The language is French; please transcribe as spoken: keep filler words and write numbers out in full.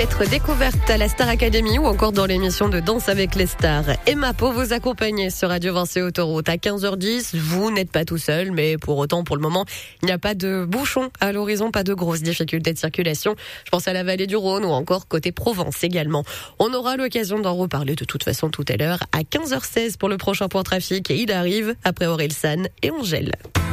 Être découverte à la Star Academy ou encore dans l'émission de Danse avec les stars. Emma pour vous accompagner sur Radio Vinci Autoroute à quinze heures dix. Vous n'êtes pas tout seul, mais pour autant, pour le moment, il n'y a pas de bouchons à l'horizon, pas de grosses difficultés de circulation. Je pense à la vallée du Rhône ou encore côté Provence également. On aura l'occasion d'en reparler de toute façon tout à l'heure à quinze heures seize pour le prochain point trafic et il arrive après Orelsan et Angèle.